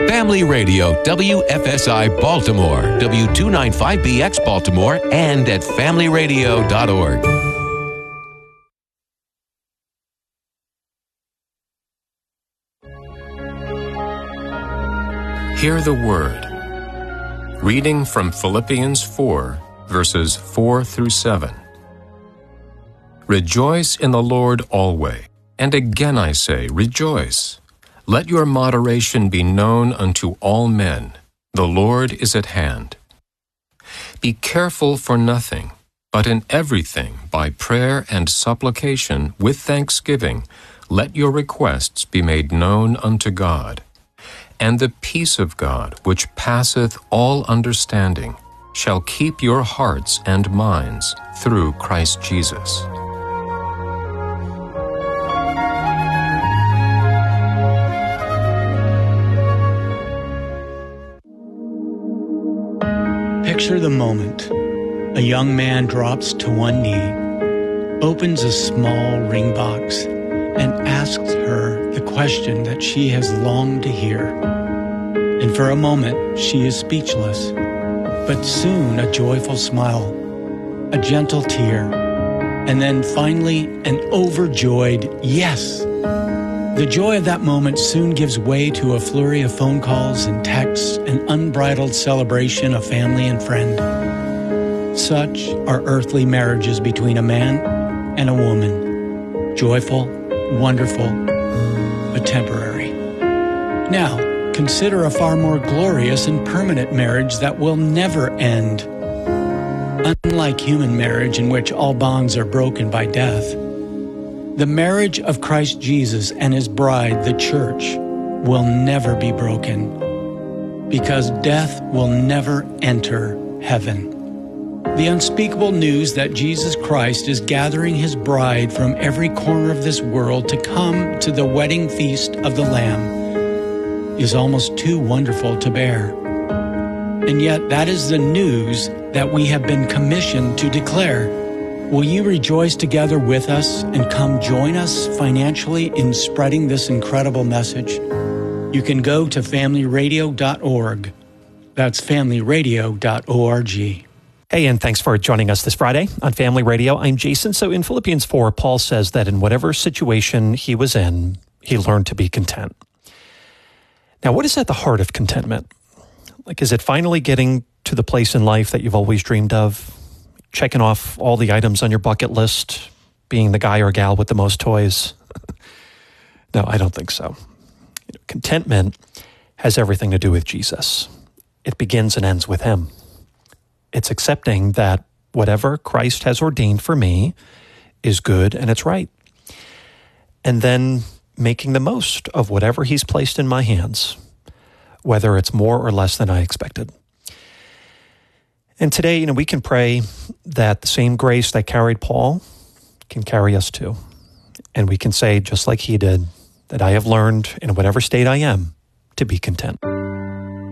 Family Radio, WFSI Baltimore, W295BX Baltimore, and at familyradio.org. Hear the Word. Reading from Philippians 4, verses 4 through 7. Rejoice in the Lord always, and again I say, rejoice. Let your moderation be known unto all men. The Lord is at hand. Be careful for nothing, but in everything, by prayer and supplication, with thanksgiving, let your requests be made known unto God. And the peace of God, which passeth all understanding, shall keep your hearts and minds through Christ Jesus. Picture the moment. A young man drops to one knee, opens a small ring box, and asks her the question that she has longed to hear. And for a moment, she is speechless. But soon a joyful smile, a gentle tear, and then finally an overjoyed yes. The joy of that moment soon gives way to a flurry of phone calls and texts, an unbridled celebration of family and friend. Such are earthly marriages between a man and a woman. Joyful, wonderful, but temporary. Now, consider a far more glorious and permanent marriage that will never end. Unlike human marriage, in which all bonds are broken by death, the marriage of Christ Jesus and His bride, the church, will never be broken, because death will never enter heaven. The unspeakable news that Jesus Christ is gathering His bride from every corner of this world to come to the wedding feast of the Lamb is almost too wonderful to bear. And yet that is the news that we have been commissioned to declare. Will you rejoice together with us and come join us financially in spreading this incredible message? You can go to familyradio.org. That's familyradio.org. Hey, and thanks for joining us this Friday on Family Radio. I'm Jason. So in Philippians 4, Paul says that in whatever situation he was in, he learned to be content. Now, what is at the heart of contentment? Like, is it finally getting to the place in life that you've always dreamed of? Checking off all the items on your bucket list? Being the guy or gal with the most toys? No, I don't think so. Contentment has everything to do with Jesus. It begins and ends with Him. It's accepting that whatever Christ has ordained for me is good and it's right. And then making the most of whatever He's placed in my hands, whether it's more or less than I expected. And today, we can pray that the same grace that carried Paul can carry us too. And we can say, just like he did, that I have learned in whatever state I am to be content.